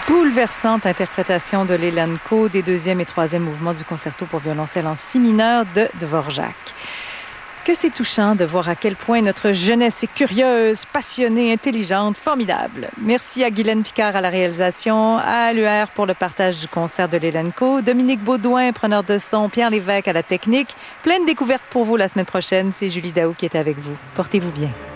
Bouleversante interprétation de l'Elenco des deuxième et troisième mouvements du concerto pour violoncelle en si mineur de Dvorak. Que c'est touchant de voir à quel point notre jeunesse est curieuse, passionnée, intelligente, formidable. Merci à Guylaine Picard à la réalisation, à l'UR pour le partage du concert de l'Elenco, Dominique Baudouin, preneur de son, Pierre Lévesque à la technique. Pleine découverte pour vous la semaine prochaine. C'est Julie Daou qui est avec vous. Portez-vous bien.